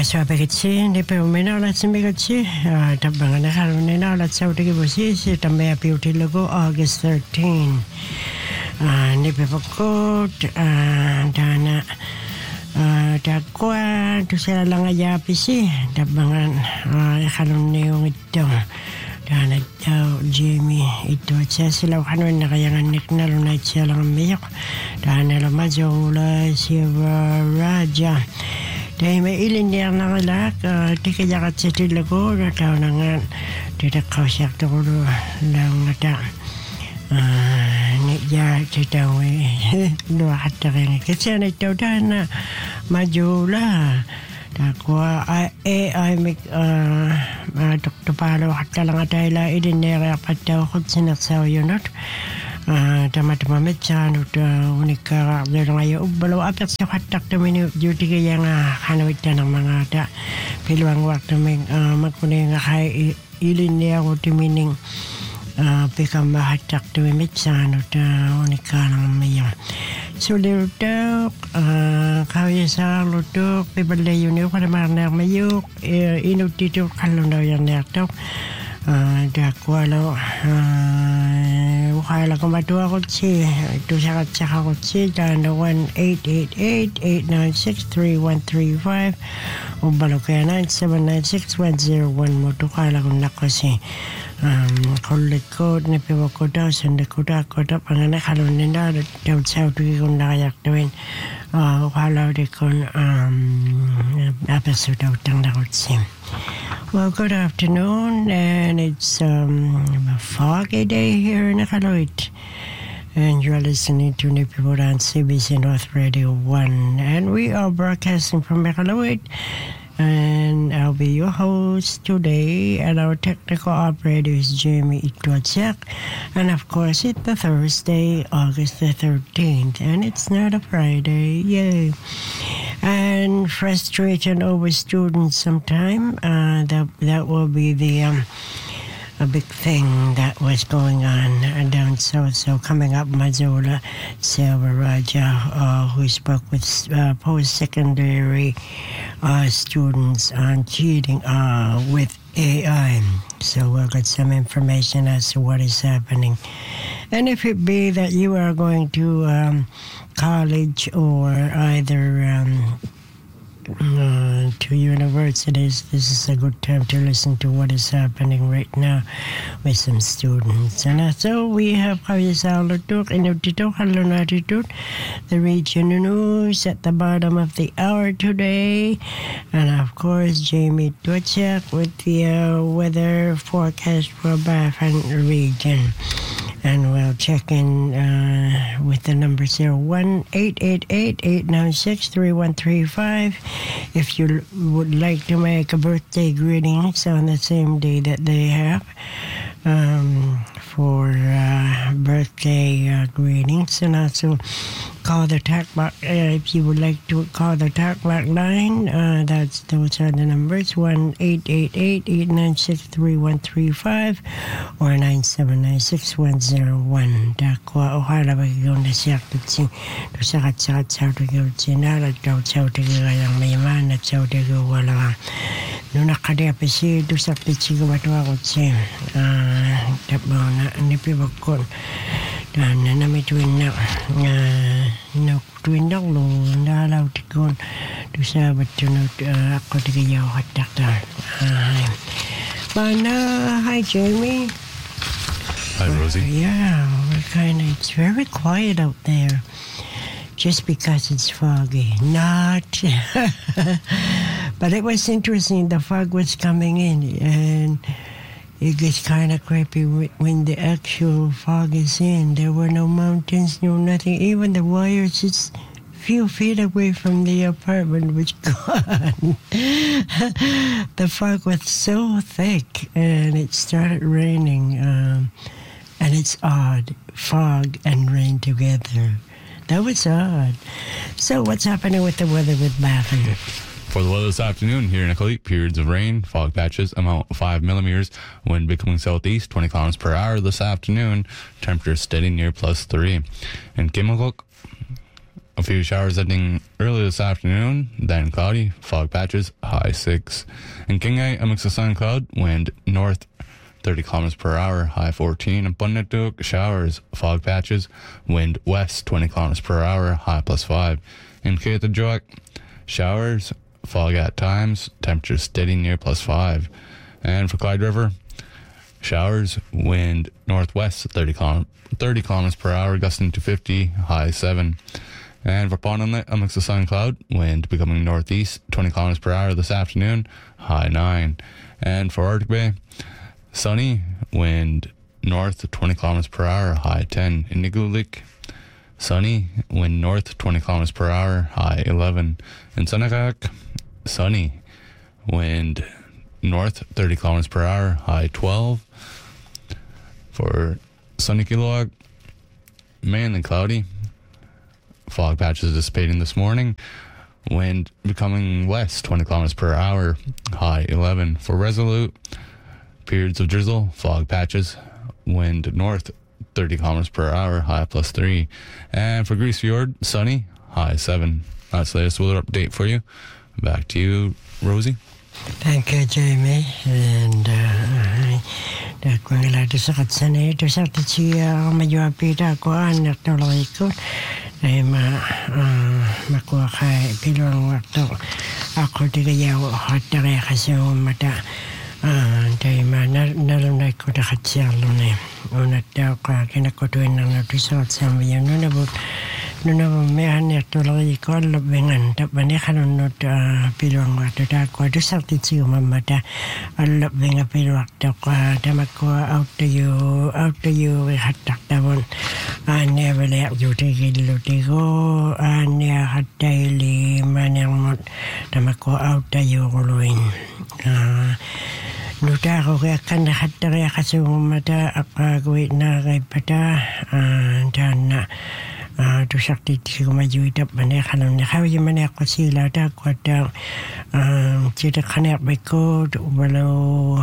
Swapekitsi, Nipomino, let's make a chi, Tabanganaka, let's out to give us easy to me a beauty logo August 13. Nipipakot, Dana, Takwa, to say Langayapisi, Tabangan, Haloneo, Dana, Jamie, ito at Cecil, Hanon, Nakayan, Nick Nalonite, Selang Milk, Dana Mazola, Siva Raja. Dahil may ilin niya nga lang, tika yakat sa tilago, nataw na nga, titakau siyak to ko lang nata. Niya titaw luwakat na kaya. Kasi nataw na majula. Takwa AI may tuktupalo kat lang at ayla ilin niya pataw ko sinaksaw yun at. Tama-tama medyan unika ngayon ngayon balaw apet sa katak namin duty kaya nga kanawit na ng mga ta piluang waktu magkunay nga kay ilin niya ko timining pikang mahatak namin medyan unika ng mayo so lirutok kaya sa lutok pibalay yun yung kanamarnak mayok inutitok kalundaw yung nertok Dakwalo Ukala kumatua ko si ito sa katsaka ko si daan 1-888-896-3135 ubalo kaya 979-6101 mo tukala ko nako si kulit ko napiwa ko daw sanda ko daw panganak halon nila daw sa utugi ko nakayak dawin ukala di ko apeso daw tang na ko si Well, good afternoon, and it's a foggy day here in Iqaluit. And you're listening to Nipipur on CBC North Radio 1. And we are broadcasting from Iqaluit. And I'll be your host today. And our technical operator is Jamie Itwachak. And of course, it's the Thursday, August the 13th. And it's not a Friday. Yay. And frustration over students sometime. That will be the a big thing that was going on down south. So coming up, Mazola Selva Raja, who spoke with post-secondary students on cheating with AI. So we'll get some information as to what is happening. And if it be that you are going to college or either to universities, this is a good time to listen to what is happening right now with some students. And so we have the region news at the bottom of the hour today. And of course, Jamie Dwachek with the weather forecast for Baffin region. And we'll check in with the number 01-888-896-3135 if you would like to make a birthday greetings on the same day that they have for birthday greetings. And also call the talkback if you would like to call the talkback line. Those are the numbers 1-888-896-3135 or 979-6101. Dakwa ohala bagiyon na siya kutsing to sakat sa tigil at daw sa tigil ang mayman at sa tigil wala no nakadiapisi to sa pitsi gumatwa kutsing tabaw na nipibagkon dan namituin na tuwin lang no nalaw tikon to sa batunod ako tigayaw at dakta hi Jamie. Hi Rosie. Yeah, it's very quiet out there just because it's foggy. Not but it was interesting, the fog was coming in and it gets kind of creepy when the actual fog is in. There were no mountains, no nothing. Even the wires just few feet away from the apartment was gone. The fog was so thick and it started raining. And it's odd, fog and rain together. That was odd. So what's happening with the weather with Baffin? For the weather this afternoon here in Iqaluit, periods of rain, fog patches, amount 5 millimeters, wind becoming southeast, 20 kilometers per hour this afternoon, temperature steady near +3. In Kimilcook, a few showers ending early this afternoon, then cloudy, fog patches, high 6. In Kingaye, a mix of sun and cloud, wind north 30 kilometers per hour, high 14. In Bundatuk, showers, fog patches, wind west 20 kilometers per hour, high +5. In Keitajoak, showers, fog at times, temperature steady near +5. And for Clyde River, showers, wind northwest 30 kilometers per hour, gusting to 50, high 7. And for Pond Inlet, a mix of sun and cloud, wind becoming northeast 20 kilometers per hour this afternoon, high 9. And for Arctic Bay, sunny, wind north 20 kilometers per hour, high 10. In Nigulik, sunny, wind north 20 kilometers per hour, high 11. In Senegak, sunny, wind north 30 kilometers per hour, high 12. For sunny Kilowog, mainly cloudy, fog patches dissipating this morning, wind becoming west 20 kilometers per hour, high 11. For Resolute, periods of drizzle, fog patches, wind north 30 kilometers per hour, high +3. And for Grease Fjord, sunny, high 7. That's the latest weather update for you. Back to you, Rosie. Thank you, Jamie. And kung iladasakat sa na ito sa siya majuapita ko anak tuloy ko ay makuha kay piluang waktu ako tigayaw at taray kasi mata tayo nalunay ko na katsiyalo na unat daw ka kinakutuin ng natisot sa mga Nuna mehan tuloy ko labingan tapane kanunod piluang waktu ko do sakit siya mamata labinga piluang ko tamako out to you hatak tawon ane balik jutigil lutigo ane hataili manang tamako out to you kuluin Nuta ko kaya kan hatari kasi mata apa gawin na kay pata dan tu sakti si maju itu mana kalau ni kau yang mana aku sila tak kuat cerita kanak beko walau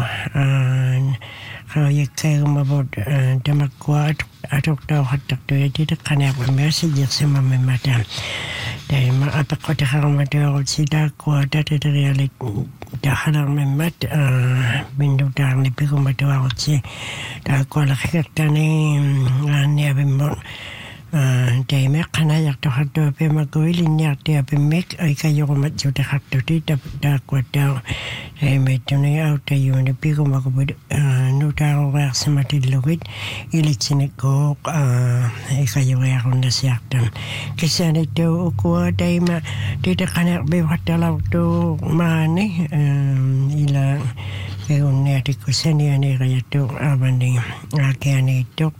kau yang kaya mabot damak kuat atau tahu hatak tu jadi kanak bermasa je sama memata dan apa kau dah kalau mata sila kuat ada dari dah kalau memat bindu dah ni beko mata awak si dah kuat lagi kita ni abimon Day me kana yak to hatto pe magoili nyak te pe mek ai ka yo ma ju te hatto ti da kwa da me tuni out te yo ne pi ko ma ko no ta wa sama ti logit ili chine ko ai ka yo ya on da sak tan ke sa ne te ko dai ma ti te kana be hatta la to ma ne ila ke on ne ti ko se ne ne ga to abandi a ke ne to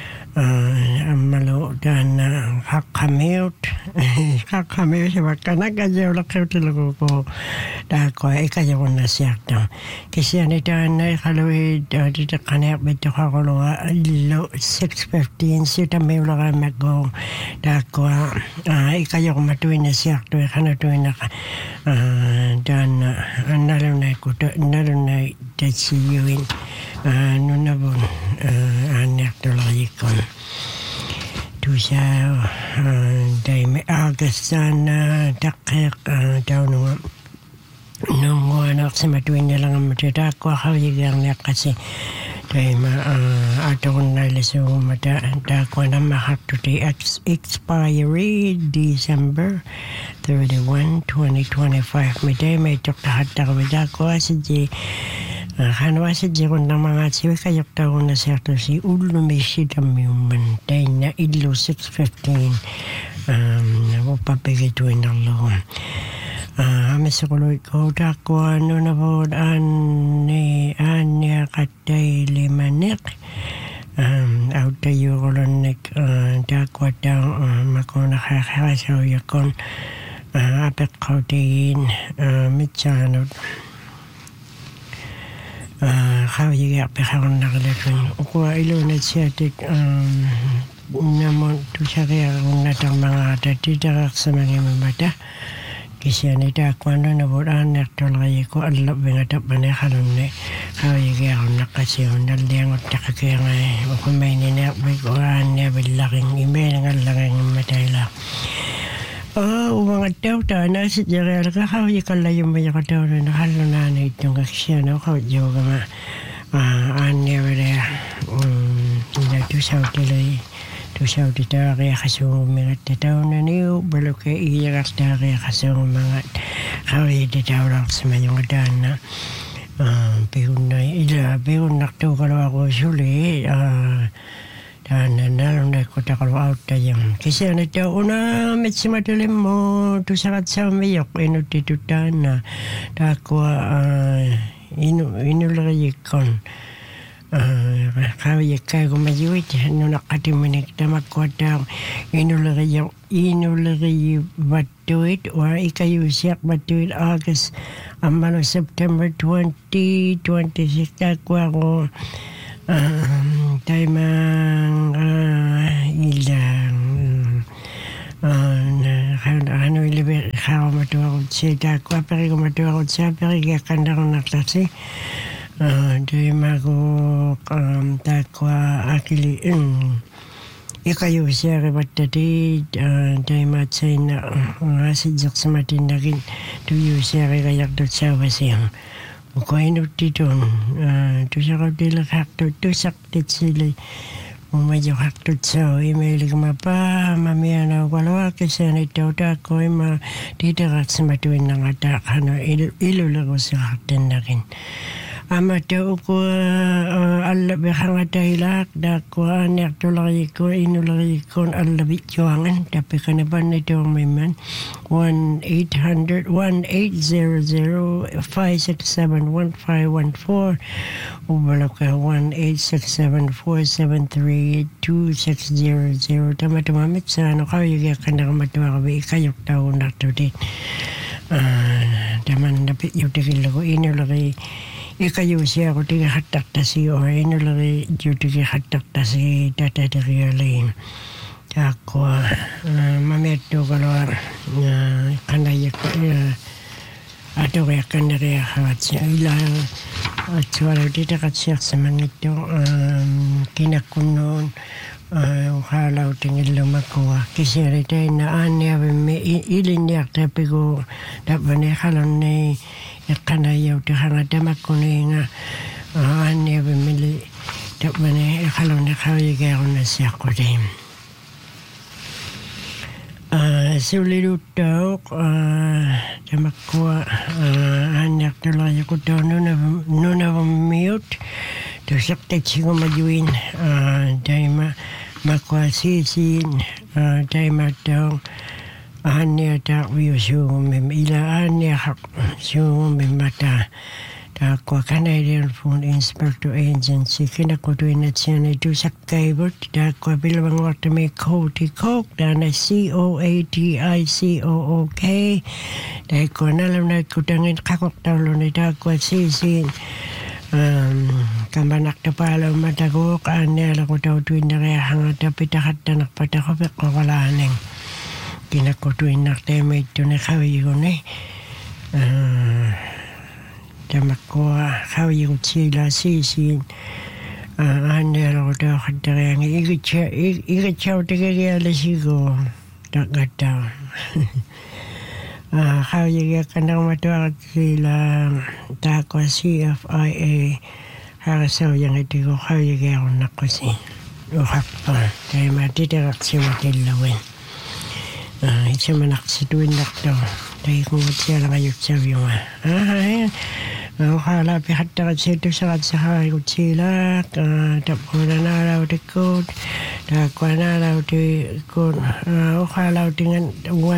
Amalo dan hakamut sebab kanak aja ulah kau tu lagu ko dah kau ekaja warna siap dah. Kesian itu anda kalau di kanak betul kalau lo 6:15 sudah mula mago dah kau ekaja warna tu ini siap tu kerana tu ini dan nalunai kuda nalunai dasiuin nuna pun anak tu lagi kon. Tusa day me Augustan takik daw nung anak sa matuin na lang ang matita ko kawigang niya kasi day atong naliso mata ko na mahatuti expiry December 31, 2025 may tok lahat na ko si Hanwa sa jirong ng mga siya kayak taon na siya to si ulo may sidam yung mantay na idlo 6:15 papagituin ng loon. Ame sa kuloy ko dako ano na po anya katay limanik out tayo kolonik dako daw mako nakakasaw yakon apet kautiin mitsanod kau juga pihak nak lekang. Aku ilo nak siatik namun tu saya nak tambah ada tidak semangat membaca. Kesian itu aku anu nak buat anak tolong aku Allah bengatap mana kalau ni kau juga nak kasih undang dia ngotak ke yang aku main ni nak berkoran ni berlaring email dengan laring mata lah. Mga tao na sa jara ka kaya kala yung may tao na nakalo na itong aksya na ka joga ma anya wala na tu sa utilay tu sa utita kaya kasong mga tao na niyo balo kaya iyakas na kaya kasong mga kaya tao lang sa mayong adan na pihon na ila pihon nakto kalau ako suli dan nalong na ko takal out tayong kasi ano tao na medyo madalim mo to sakat sa mayok inutitutan na dako inulay kon kaya kaya kumayuit no nakatimunik na magkwata inulay batuit or ikayo siyak batuit August amano September 2026 dako ako tayo ilang ano ilibir kao matuwa ko siya dako apari ko matuwa ko siya apari kaya kanda ko naktasi tayo mago dako akili ikayo siya ribat tadi tayo matsay na asidyak sa matindagin tuyo siya kayak dot siya basiyang Ukoin utiton, tu sakap dilak haktot, tu saktit sila, umayo haktot sa, imailig mapa, mamaya na wala kasi na ito ko, ditarak sa matuin ng atak, ilulago sa haktin na rin. Amatao ko alabi hanga tailak dako anak tulay ko inulay ko alabi juangan tapi kana ban ito man 1-800-567-1514 ubalo ka 1-867-473-2600 tama-tamamit sa ano kayo kana kamatuwa ka ikayok tao na to din taman napit yung tigilago inulay ikayo siya ko tiga hatak-tasi o ino lagi yung tiga hatak-tasi tatadirialin. Ako, mameto kalau kanaya atau kaya kanaya kawat siya ilang at wala dito katsiyak sa mga ito kinakunon halaw tingil lumakuha kasi rita na anya iliniyak tapi ko dapat na halon na kanaya uti hanga damak ko na nga anya bimili dapat na halon na kaway kaya na siya ko din sulit daw damak ko anya tulay ko daw nuna mute Tusak tayo majuin tayo makwasisin tayo matang anya tak wiyusum ila anya hak sum mata takwa Canadian Food Inspector Agency kinakutuin na siya na tusak kaibot takwa bilawang wata may Coke na COATICOOK dahil ko nalam na kutangin kakok talo na takwa sisin kamanak na pala matagok anya ko daw tuwin na kaya hangat na pitakat na nakpatakopik ko kalaning kinakutuin na tayo may ito na kaway ko na tamak ko kaway ko sila sisin anya ko daw kaya nga ikitsaw tagayala sigo takat daw kaway ka nang matuwa sila tako CFIA harasaw yang ito ko kaway ka ako nakusin uhap pa tayo matitirak si matilawin ito manaksituin na ito tayo kung siya lang ayot sabi mo kala pihat na kasi ito sa katsakay ko sila tapo na naraw di ko takwa naraw di ko kala tingan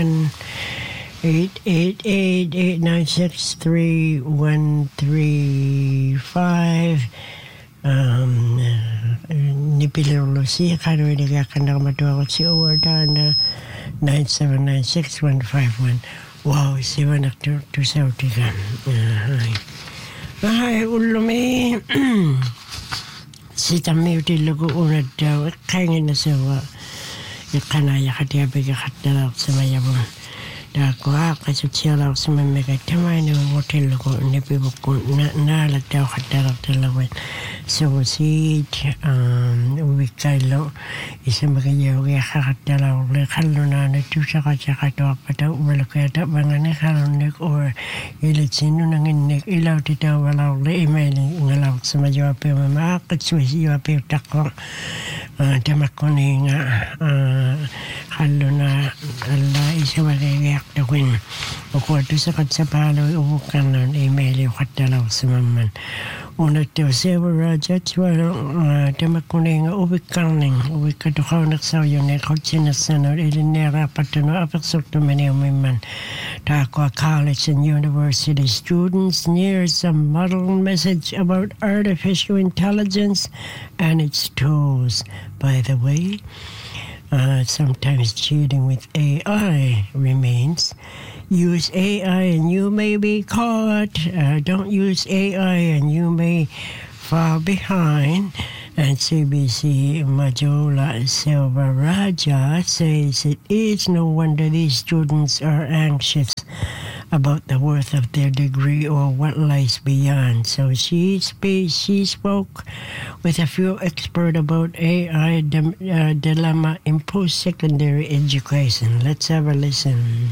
888-963-135 nipilolo siya kano nagkakandang matuwa ko si Owarda na 9796151 wow siya na to sauti ka ay ulo may si tami utilago unad daw kaya nga nasawa yung kanaya katiyabi ka katalak sa mayabon Daqua Casutiala Sumega Tamino Hotel Nipibu Nala Tauhatala. So see Wikalo is a Maria Hatala, Lekaluna, Tushaka, but Welcata Banganek or Ilitsinun Ilotita, well, emailing allowed some of your markets with your Pitaco, Tamaconing, Haluna, Allah is a react to win. According to Sakatapalo, who can email you Hatala Simon. Una te sewa raja tua temakuninga ubikaning ubikatuhanak sa yun kotsina sana ilinera patano apasokto many women Takwa college and university students near some model message about artificial intelligence and its tools. By the way, sometimes cheating with AI remains. Use AI and you may be caught. Don't use AI and you may fall behind. And CBC Majola Silva Raja says it is no wonder these students are anxious about the worth of their degree or what lies beyond. So she spoke with a few experts about AI dilemma in post-secondary education. Let's have a listen.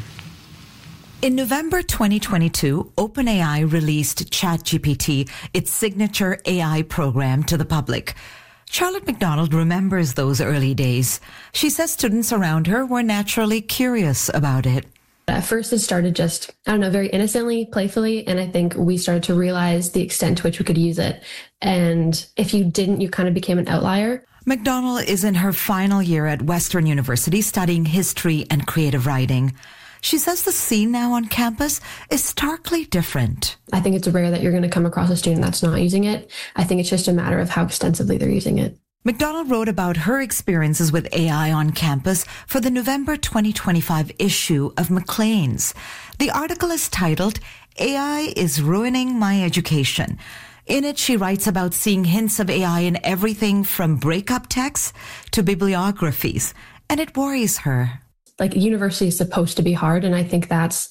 In November 2022, OpenAI released ChatGPT, its signature AI program, to the public. Charlotte McDonald remembers those early days. She says students around her were naturally curious about it. At first, it started just, very innocently, playfully, and I think we started to realize the extent to which we could use it. And if you didn't, you kind of became an outlier. McDonald is in her final year at Western University studying history and creative writing. She says the scene now on campus is starkly different. I think it's rare that you're going to come across a student that's not using it. I think it's just a matter of how extensively they're using it. McDonald wrote about her experiences with AI on campus for the November 2025 issue of Maclean's. The article is titled, AI is Ruining My Education. In it, she writes about seeing hints of AI in everything from breakup texts to bibliographies, and it worries her. Like, university is supposed to be hard, and I think that's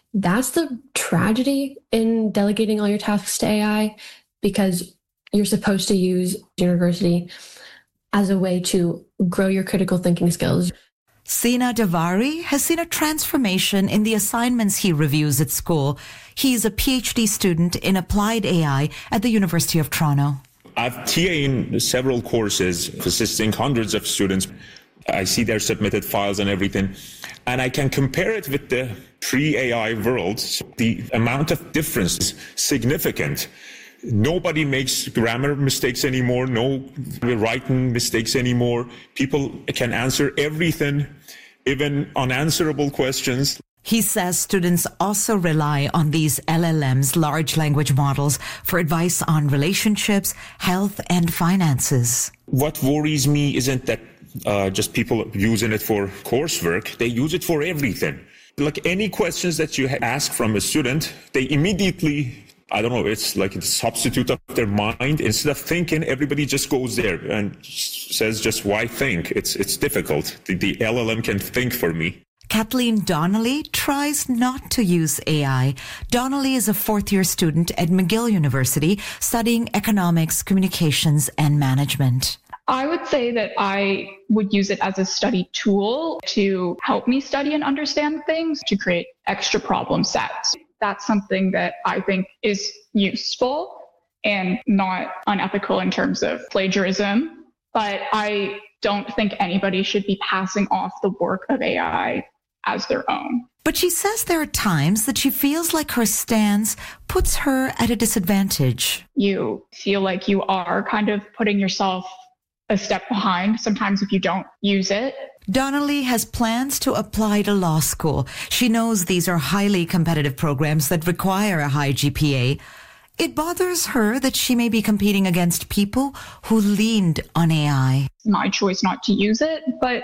the tragedy in delegating all your tasks to AI, because you're supposed to use university as a way to grow your critical thinking skills. Sina Davari has seen a transformation in the assignments he reviews at school. He's a PhD student in applied AI at the University of Toronto. I've TA'd in several courses, assisting hundreds of students. I see their submitted files and everything, and I can compare it with the pre-AI world. The amount of difference is significant. Nobody makes grammar mistakes anymore, no writing mistakes anymore. People can answer everything, even unanswerable questions. He says students also rely on these LLMs, large language models, for advice on relationships, health, and finances. What worries me isn't that just people using it for coursework. They use it for everything. Like any questions that you ask from a student, they immediately, it's like a substitute of their mind. Instead of thinking, everybody just goes there and says just why think? It's difficult. The LLM can think for me. Kathleen Donnelly tries not to use AI. Donnelly is a fourth-year student at McGill University studying economics, communications, and management. I would say that I would use it as a study tool to help me study and understand things, to create extra problem sets. That's something that I think is useful and not unethical in terms of plagiarism. But I don't think anybody should be passing off the work of AI as their own. But she says there are times that she feels like her stance puts her at a disadvantage. You feel like you are kind of putting yourself a step behind sometimes if you don't use it. Donnelly has plans to apply to law school. She knows these are highly competitive programs that require a high GPA. It bothers her that she may be competing against people who leaned on AI. My choice not to use it, but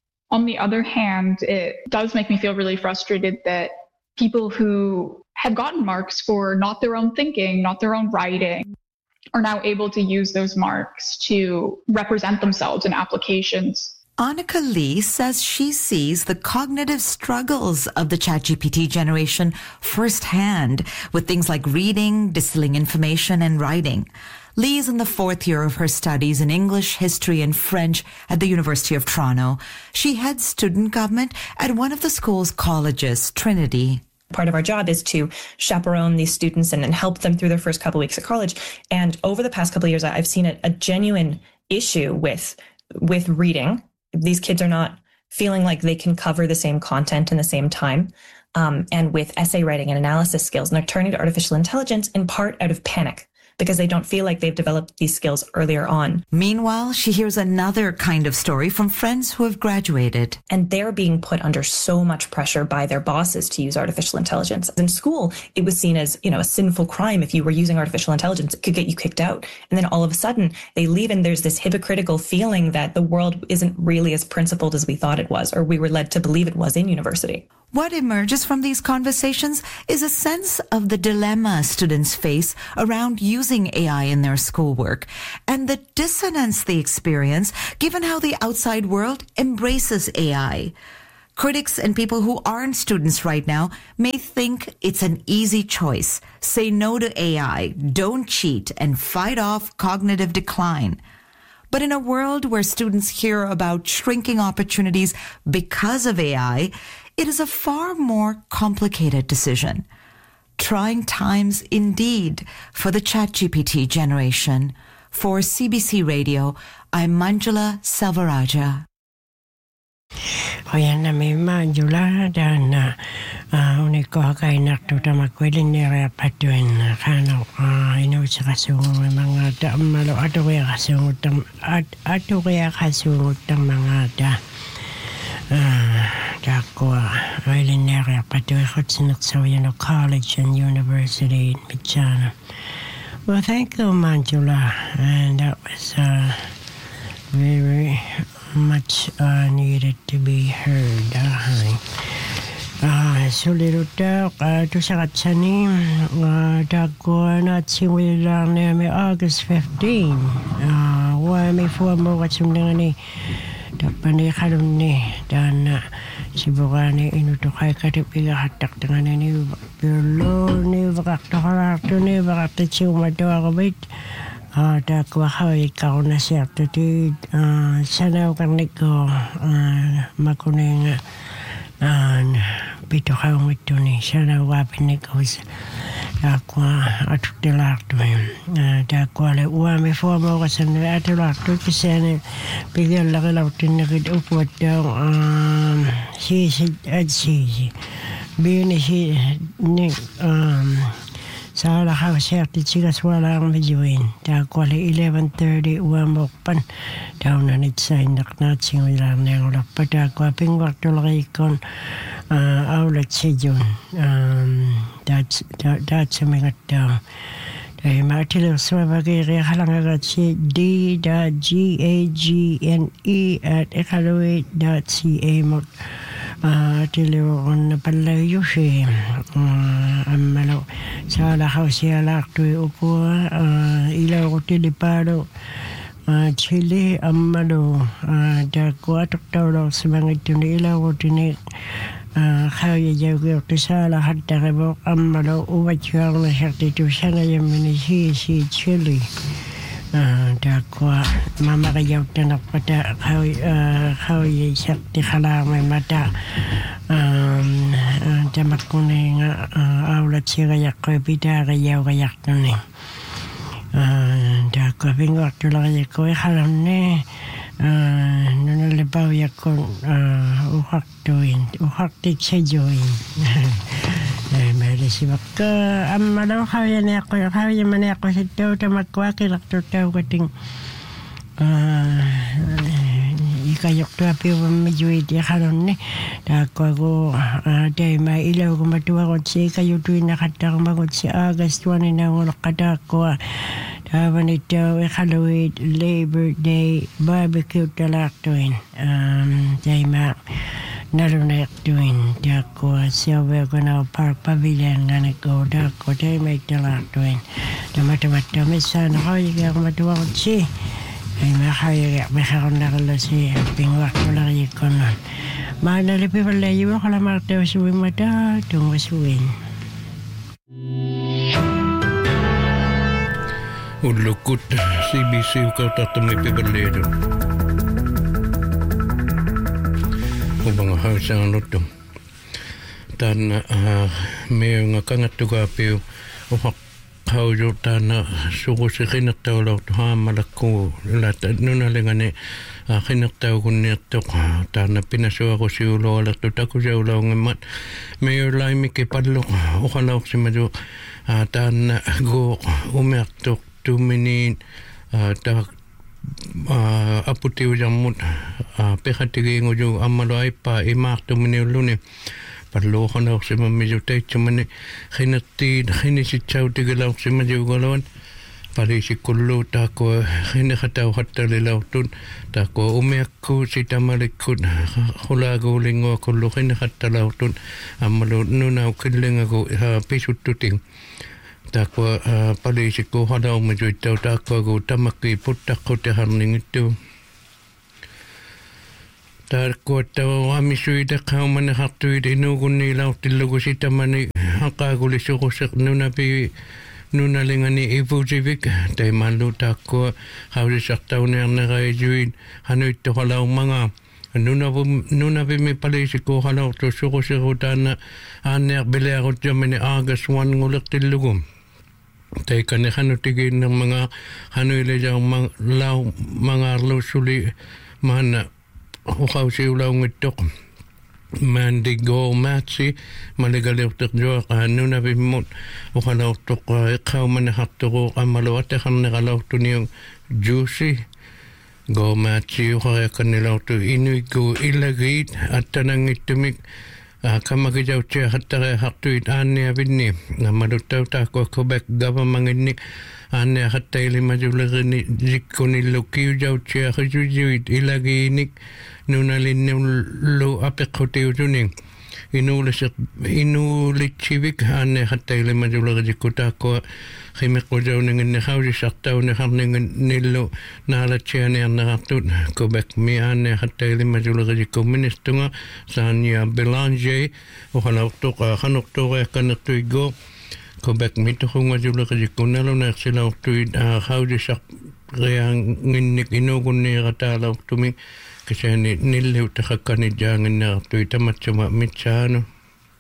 on the other hand, it does make me feel really frustrated that people who have gotten marks for not their own thinking, not their own writing, are now able to use those marks to represent themselves in applications. Annika Lee says she sees the cognitive struggles of the ChatGPT generation firsthand with things like reading, distilling information, and writing. Lee is in the 4th year of her studies in English, history, and French at the University of Toronto. She heads student government at one of the school's colleges, Trinity. Part of our job is to chaperone these students and help them through their first couple of weeks at college. And over the past couple of years, I've seen a genuine issue with reading. These kids are not feeling like they can cover the same content in the same time, and with essay writing and analysis skills. And they're turning to artificial intelligence in part out of panic because they don't feel like they've developed these skills earlier on. Meanwhile, she hears another kind of story from friends who have graduated. And they're being put under so much pressure by their bosses to use artificial intelligence. In school, it was seen as, a sinful crime if you were using artificial intelligence. It could get you kicked out. And then all of a sudden, they leave and there's this hypocritical feeling that the world isn't really as principled as we thought it was, or we were led to believe it was in university. What emerges from these conversations is a sense of the dilemma students face around using AI in their schoolwork and the dissonance they experience given how the outside world embraces AI. Critics and people who aren't students right now may think it's an easy choice. Say no to AI, don't cheat, and fight off cognitive decline. But in a world where students hear about shrinking opportunities because of AI, it is a far more complicated decision. Trying times indeed for the ChatGPT generation. For CBC Radio, I'm Manjula Selvarajah. Hoiana me Manjula dan uniko kay naktutama kwelinere patuin kano ino sa kasungo mga da malo ato kaya kasungot ng mga da Dakwa kwelinere patuin Kutsinaksawyano College and University in Michana. Well, thank you, Manjula, and that was very much needed to be heard. Sulit to sa katsani dagko na siwilang na August 15. Wa may formo katsumnang ni tapani kalum ni dan sibukani inuto kay katipiga hatak dengan ni birlo ni bakakto ni bakakto siumato akabit dakwa kay ikaw na siya tuti sana kang niko makuning pito kang ito ni sana wapin niko dakwa atulakto dakwa le uami formo kasan atulakto kasi bigyan lakalautin na kitupot daw si bini si ni sa lakaw siya titsigas wala ang videoin dakwa le 11:30 uamokpan daw na nitsain naknatsing wilang na yung lapat dakwa pingwak tulakikon outlet si June that's a mga daw dahil matilog sa mabagay halangagat si d.gagne@ekalawit.ca mo tilog on napalayo siya amalo sa lakaw siya lakto upo ilaw ko tilipado Chile amalo dako atok tawlo sa mga ito na ilaw ko tinik kaya jago to sa lahat na kabok amalo uwat yung na sakti to siya na yung minisi si Chile dako mama kayaw na nakpata kaya sakti kalamay mata damat ko na yung awlat siya kayak ko pita kayaw kayak na dako pingwak to lang kayak ko halam na nunalibaw yakon uhaktik sa join meron si baka amalaw kaya man ako sa tao tamatkwakilak to tao kating ikayok to api medyo iti karon ni dako ako day mailaw ko matuwa ko si kayo tuwi nakatakang magot si August 1 na ulak kadako Taban ito, Ikalawit, Labor Day, barbecue talaktuin. Day ma, nalunak tuin. Dako, silver ko na park pavilion nga nako. Dako, day may talaktuin. Damatamat-damit sana ko, hindi ako matuwa ko si. Ay makaron na kala si pingwak mo lang ikon. Manalipi pala yung kalamak daw suwi mata tunggusuin. Ulukut CBC kau tatamay pibaledo. Ubang hausang ano to. Tan may nga kangat tugapiw uhak haujo tan suko si kinaktaw law to ha malako lata nunalingani kinaktaw ko nito tan pinaso ako si ulo alat to tako sa ulo ngamat mayor lai mi kipadlo ukalaw si madu tan go umertok 2 minute tak aputiw jamut pekhatige ngojo amalo ay pa imak 2 minute luni parlo ko na si mamidyo tayo chumani khinisi chaw tigalaw si madyo galawan pari si kullo tako khinakataw hatalilaw tun tako umiyak ko si tamalikod hulago lingo kullo khinakatalaw tun amalo nunaw kiling ako pisut tuting tako pari si ko hadaw madyo taw tako ako tamaki putak ko teharning ito Tarko tawa amisuida kaumana haktuida inugun nilaw tilugo sita mani hakaguli sukusik nuna lingani ivujivik tay malu tako hawri saktaw na nakajuid hanuit to halaw mga nuna bimi palisiko halaw to sukusik utana anek bilayakot jamani August 1 ngulak tilugo tay kani hanutigin ng mga hanuila jaw mga arlo suli mana ukaw si ulaw ngitok mandigo matsi maligalip takjo nuna bimot ukalaw tok ikaw manahakto kamalawate kan nakalaw to niyong juicy go matsi ukaya kanilaw to inuig go ilagit at tanang itumik kamagijaw siya hatara hakto it ane abini na malutaw tako Quebec government ane hatay lima julagini zikko nilukiw jaw siya kajujuit ilagi inik nunalin lo apikotiw tuning inulit chivik ane hatay lima julagini kutako khimiko jaw ningin nikaw si saktaw nikam ningin nilo nalat siya niya nakatut Quebec mi ane hatay lima julagini komunisto nga sanya Belanger ukalaw to kanok to kaya kanak to igo Quebec mito kung julagini kunalo na sila to how di sak kaya nginik inugun niya katalaw tuming kasi niliw takakanid jangin na to itamat sama mitsano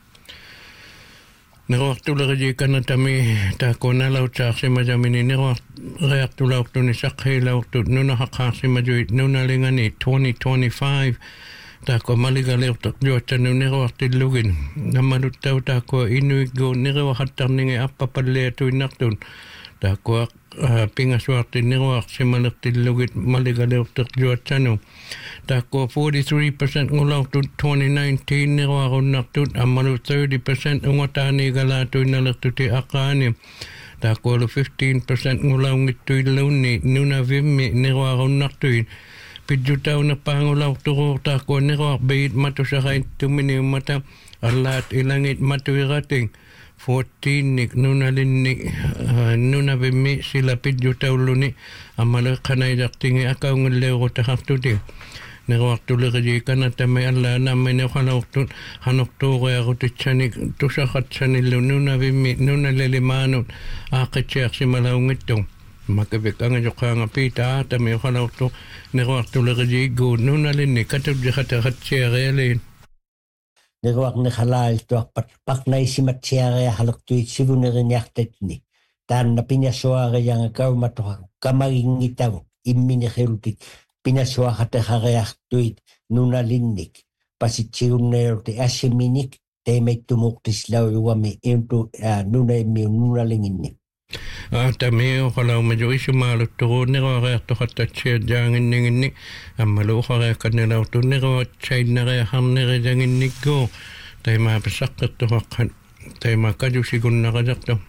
Nakawaktu lagi kana tami tako na law si majamini nakawaktu law to ni sakhay law to nuna hakasi majuit nuna lingani 2025 tako maligaleo takjo tanu nakawakti lugin namalutaw tako inuig go nakawakatar ningi apapalea to inaktun tako pingaswarte nakawak si malakti lugit maligaleo takjo tanu tako 43% ngulaw to 2019 nakawakon naktun amalu 30% ungatani galato inalaktuti akani tako 15% ngulaw ngitoy luni nuna vimi nakawakon naktuin Pidjutaw na pangulaw to tako nakawak bayit mato sa kain tumini mata alat ilangit matuirating 14 nik nuna linni nuna bimi sila pidjutaw luni amala kanay daktingi akaw ngalew ko takaktuti nakawak tuloy kaji kanata may ala namin nakalaw to hanok to kaya ko titsanik to sa katsanilo nuna bimi nuna lilimanot akitsak si malawngit tong makabik ang nga pita tami ukalaw to nakawak tuloy kaji go nuna linni katap di katakat siya kaya lin Nakawak nakalal to pak na isimat siya kaya halak to itsibu na rin yaktat ni tan na pinaswa kaya nga kaw matuha kamaging itaw iminikirutik pinaswa kaya to nuna linnik pasitsirum na yun te asiminik te may tumuktis law yuwami into nuna linginnik Tami ukalaw medyo isumalot to nakawak to katat siya jangin ninginnik amalo kaya kanilaw to nakawak siya na kaya ham na kaya janginnik ko tayo mapasakat to kakat tayo makajusigun na kadak to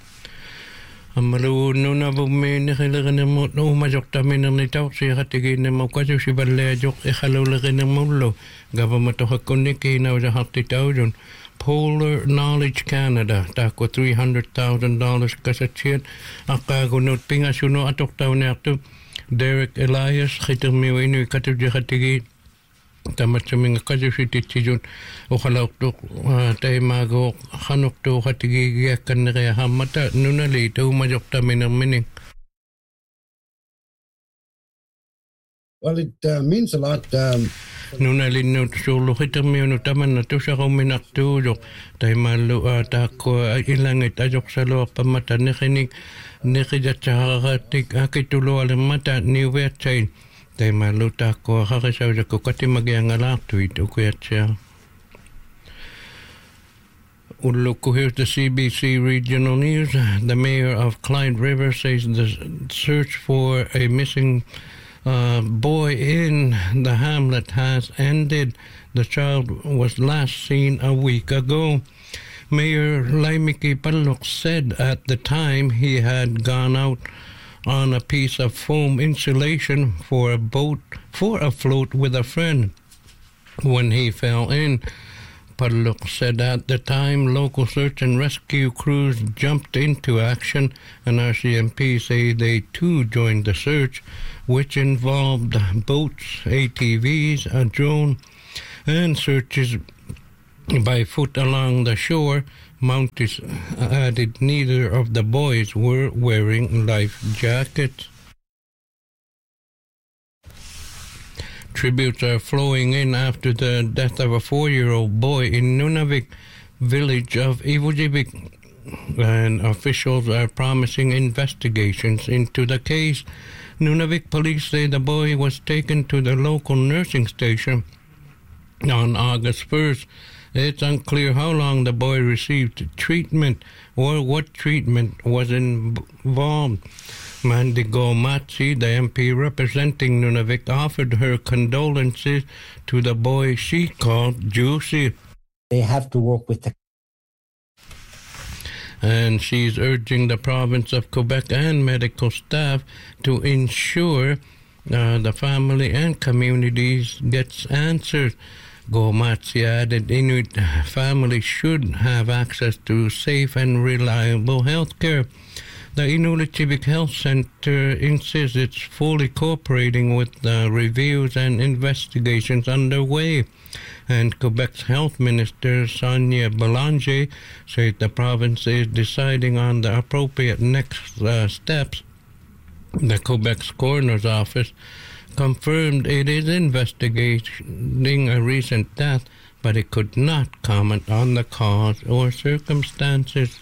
amalo nuna bumi nakilagan na mo umasok tamin ng nitaw siya katigin na mo kajusi balajok ikalaw lagi ng mulo gaba matohak kuniki na sa hatitaw dun Polar Knowledge Canada tako $300,000 kasatsit akagunot pingasuno atok taw na ito Derek Elias, Hitamio Inu Katujatigi, Tamatsaming Kajusitijun, Ohalokto, Taimago, Hanokto, Hatigi, Yakanrea Hamata, Nunali, Tumajokta Minamini. Well, it means a lot. Nunali no solo hitamio no taman na to sa kuminak tuyo. Tayo malu tako ilangit ajok sa loob pamata nikinig nikijat sa kakatik akitulo alamata ni wetsain. Tayo malu tako kakasaw sa kukati magyang alak tuwid ukuyat siya. Look, here's the CBC Regional News. The mayor of Clyde River says the search for a missing boy in the hamlet has ended. The child was last seen a week ago. Mayor Laimiki Palok said at the time he had gone out on a piece of foam insulation for a float with a friend when he fell in. Palok said at the time local search and rescue crews jumped into action, and RCMP say they too joined the search, which involved boats, ATVs, a drone, and searches by foot along the shore. Mounties added neither of the boys were wearing life jackets. Tributes are flowing in after the death of a 4-year-old boy in Nunavik village of Ivujivik, and officials are promising investigations into the case. Nunavik police say the boy was taken to the local nursing station on August 1st. It's unclear how long the boy received treatment or what treatment was involved. Mandigo Matsi, the MP representing Nunavik, offered her condolences to the boy she called Juicy. They have to work with the... And she's urging the province of Quebec and medical staff to ensure the family and communities gets answers. Gomatsi added Inuit families should have access to safe and reliable health care. The Inuit Health Center insists it's fully cooperating with the reviews and investigations underway. And Quebec's Health Minister Sonia Belanger said the province is deciding on the appropriate next steps. The Quebec's coroner's office confirmed it is investigating a recent death, but it could not comment on the cause or circumstances.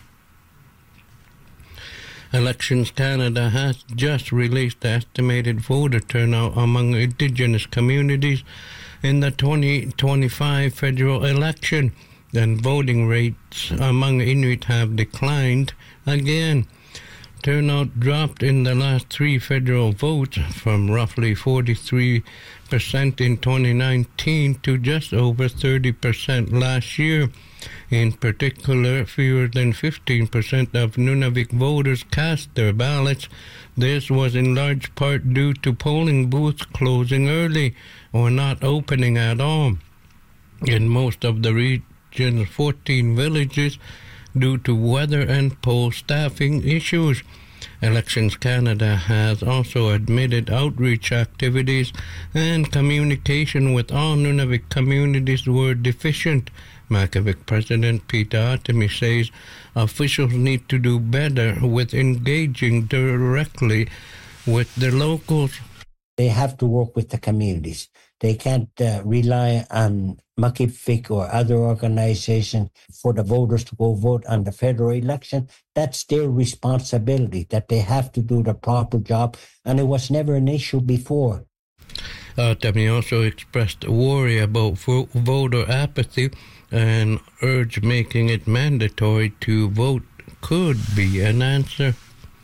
Elections Canada has just released the estimated voter turnout among Indigenous communities in the 2025 federal election, and voting rates among Inuit have declined again. Turnout dropped in the last 3 federal votes from roughly 43% in 2019 to just over 30% last year. In particular, fewer than 15% of Nunavik voters cast their ballots. This was in large part due to polling booths closing early or not opening at all. In most of the region's 14 villages, due to weather and poll staffing issues. Elections Canada has also admitted outreach activities and communication with all Nunavik communities were deficient. Makivik President Peter Artemis says officials need to do better with engaging directly with the locals. They have to work with the communities. They can't rely on Makivik or other organizations for the voters to go vote on the federal election. That's their responsibility, that they have to do the proper job, and it was never an issue before. Artemis also expressed worry about voter apathy and urged making it mandatory to vote could be an answer.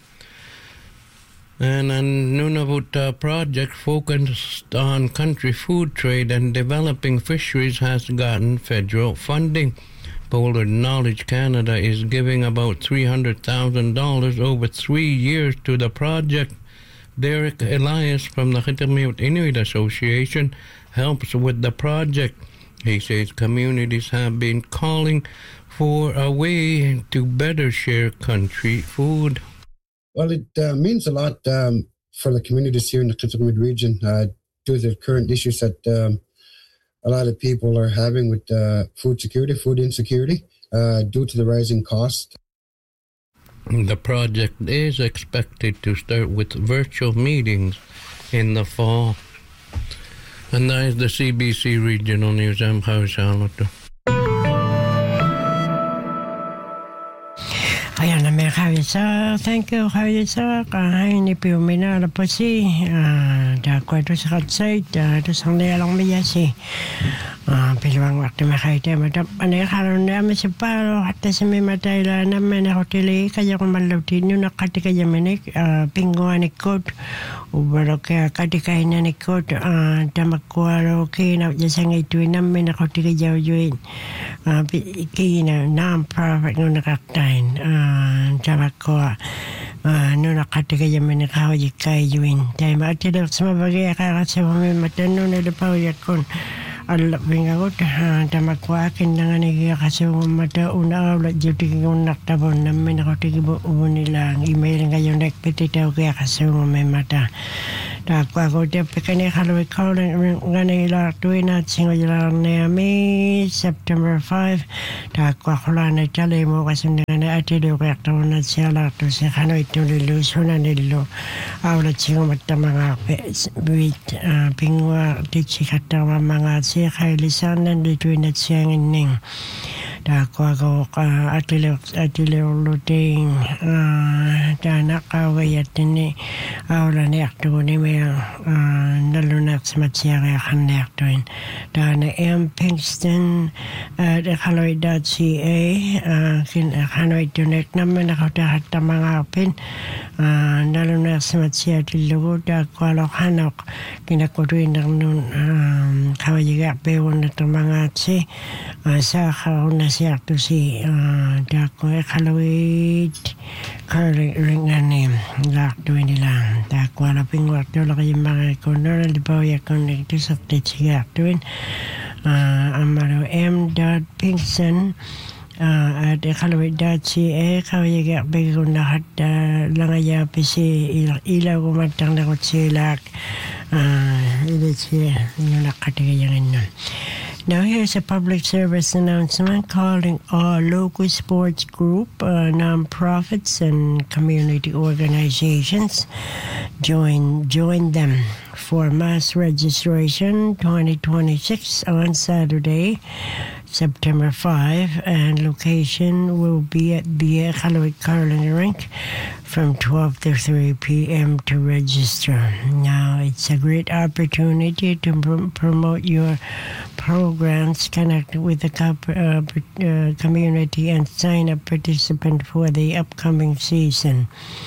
And a Nunavut project focused on country food trade and developing fisheries has gotten federal funding. Polar Knowledge Canada is giving about $300,000 over 3 years to the project. Derek Elias from the Hitamio Inuit Association helps with the project. He says communities have been calling for a way to better share country food. Well, it means a lot for the communities here in the Kitzbühel region due to the current issues that a lot of people are having with food insecurity due to the rising cost. The project is expected to start with virtual meetings in the fall. And that is the CBC Regional News. I'm Javi Charlotte. Ayan na may kawisa. Thank you, kawisa. Kahain ni Piumina na po si. Dakwa ito sa katsait. Ito sa nilalang miyasi. Piluang waktu makita. Matap, anay karoon namin si Paro. Hata sa may matayla namin ako tili. Kaya kung malautin yun, nakati kaya minik. Pinguan ikot. Ubaro kaya katikay na nikot. Tamakwaro kina. Jasang ituin namin ako tili jawjuin. Kina, non-profit nung nakaktain. Tamakwa no nakatiga yamin kao yikai yuin time atida sama bagay kakasa mo matano na dapaw yakon alabingagot tamakwa akin na nga kasi mata una ulat juti kung naktabon namin ako tigibo nilang email ngayon nagpititaw kaya kasi may mata takwa ko te pekane halawi calling ngane ila tuina singo ila nami September 5 takwa kula na chale mo kasi na atido kaya na sila to sa Hanoi to lilusona nilo awla singo mata mga wit pingwa tichi kata mga si kailisanan dito na siyang ning takwa ko atile luting tanak kawayat ni awla ni akto ni may nalunak sa matsiyari kanektoin dana Pinkston Hanoi.ca Hanoi tunek naman nakatahat na mga apin nalunak sa matsiyari lugo takwa hanok kinakutuin ng nun kawayiga pewon na itong mga atsi sa kauna siya to si dako kalawit ringanim lakto nila dako na pingwakto la kayo mga kono na libaw yakon nito sa titsiga tuwin amaro m.pinkson at kalawit.ca kawayiga bego na hat langaya pisi ilaw kumatang na kutsilak yung nakatigayan nun. Now here's a public service announcement calling all local sports group, non-profits and community organizations. Join them for mass registration 2026 on Saturday, September 5, and location will be at the Kalawit Curling Rink from 12 to 3 p.m. to register. Now, it's a great opportunity to promote your programs, connect with the community, and sign up participant for the upcoming season.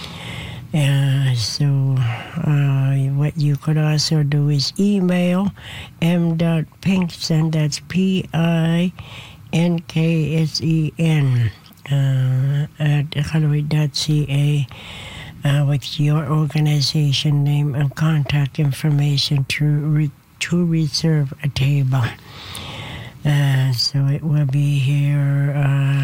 So what you could also do is email m.pinkson, that's PINKSEN, at kalawit.ca with your organization name and contact information to reserve a table. So it will be here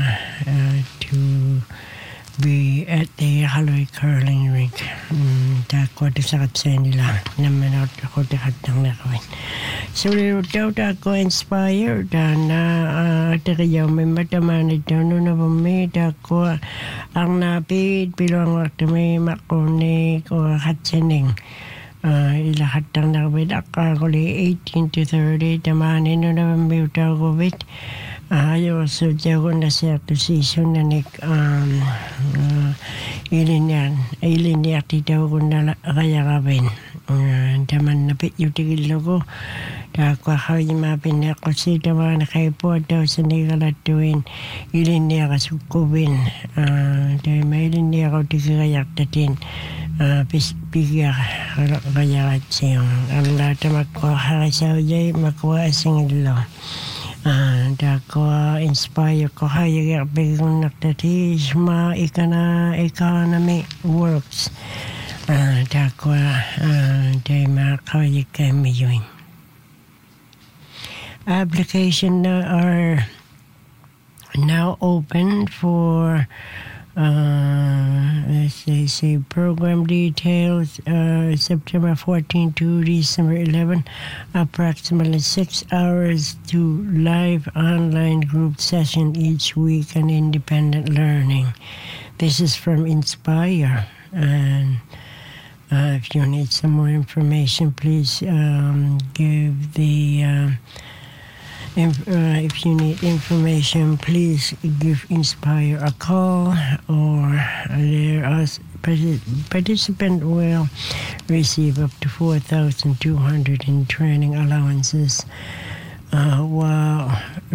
to be at the Kalawit Curling Rink. Tako sa katsa nila naman ako takatang nakawin. So daw ako inspired na takayaw may matamanid daw no na bumid ako ang napid bilang waktu may makuni ko katsaning. Ilahat ng nakawid ako 18 to 30 tamanin no na bumid ako with ayaw so jago na siya to season na iliniyak titaw ko na kaya kabin taman napit yung tigil ko takwa kaw yung mapin ako sita mga nakaipo daw sa nikalatuin iliniyak asukubin tayo may iliniyak ako tigikayak tatin pigya kaya katsiyong ang lahat na makuha kasaw jay makuha asing ilo dako inspire ko hayag bigong naktati isma economy works dako day makawag kami yun application are now open for As they say, program details, September 14 to December 11, approximately 6 hours to live online group session each week and independent learning. This is from Inspire. And if you need some more information, please give the... if you need information, please give Inspire a call, or participant will receive up to $4,200 in training allowances while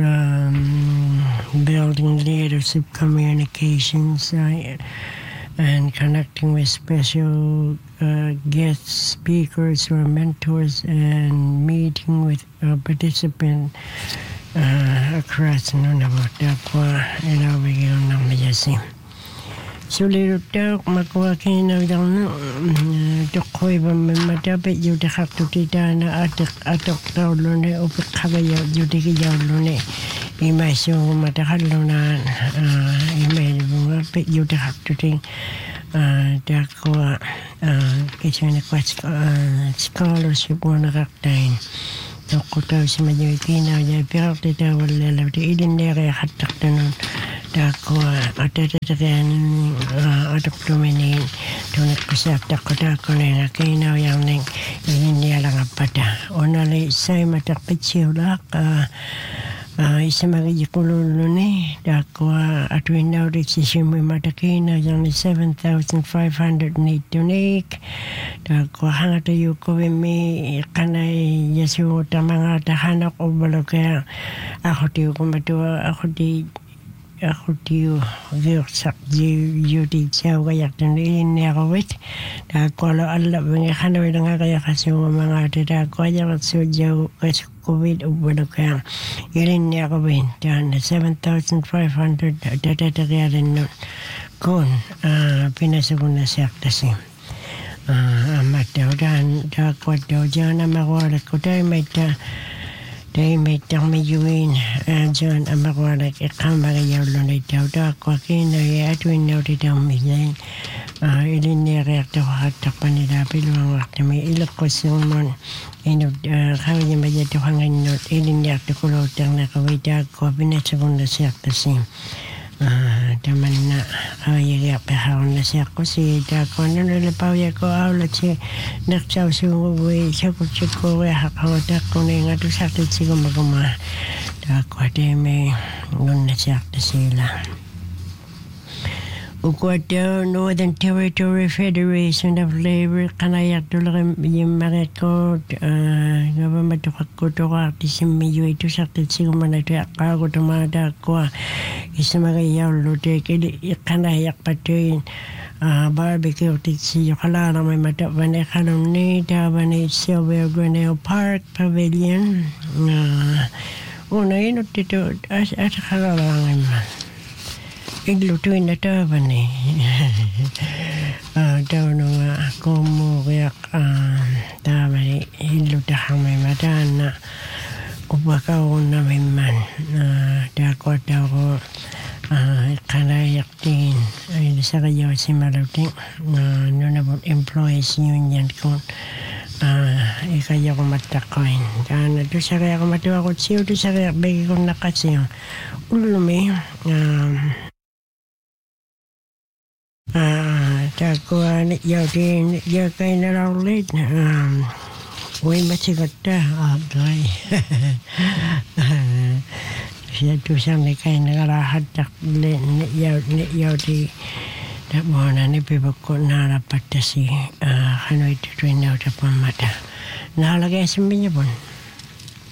building leadership communications and connecting with special guest speakers or mentors, and meeting with participants across Nunavut and over here in Namajasim. So little dog, Makwaki, no, the Koiba Matabe, you have to Titana, Atok Lune, Opakaya, Judikia Lune, Imaso Matahaluna, email, you have to think. Dako kitchen scholarship one raktain. Dako taw si Majuikina ya pirate taw wala di idin nere hatak tanon. Dako atatakan atok tuminin tunak kusap dako nena kina yang neng idin niya lang apata. Onali say matak pitsiulak isa magigkululuni dako atwin now decision mo matakina yung 7,500 need to make dako hangata yuko mi kanay yasu tamang tahanak o baloka ako tiyo kumatua ako tiyo virsak di siyaw kayak tunilin niya kawit dako ala mga kanawin nga kaya kasi mga dako ayak sujaw kasi COVID ubaloka ilin niya kawin dan 7,500 datatagarin nun kun pinasakon na siya kasi amat daw dan dakwat daw dyan na makuwalat ko tayo may medyoin dyan ang makuwalat ikamagayaw lunay daw dakwat kinay atwin daw di daw milayin ilin niya reakta wakatak pa nila piluang wakta may ilak ko sumon kawin niya mayado hangan not ilin niya akta kulotang na kawita ko pinasakon na siya kasi taman na kawaya pahawon na siya ko si dako nalapaw ya ko awlat si naksaw sumuwi siya ko hakawatak ko na yung ato sakit siya maguma dako ate may ngun na siya sila. Ukwata Northern Territory Federation of Labor kanayak tulak yung marekod nga matukak ko tukak di simiyo ito sakit siya manatay ako tumada ko isa magayaw lute kanayak patuin barbecue titsiyo kalana may matapan kanong nita banay Silver Granell Park Pavilion una yun dito at kalalangan man iglutuin na taban daw nung kumukiyak taban ilutahang may mataan na upakaw na may man dako ko kanayak din ay sa kayo si Maluting Nunavut Employees Union kung ikaya ko matakoin dan ito sa kaya ko matuwa ko siyo ito sa kaya bagi ko nakasiyo ulumi dako yaw din yaw kayo na raw ulit uy masigat na agay siya ito sa may kayo nagarahat yaw di Mona ni pibak ko narapat si kano ito tuwin na ito pang mata. Nakalagay sa minyo po.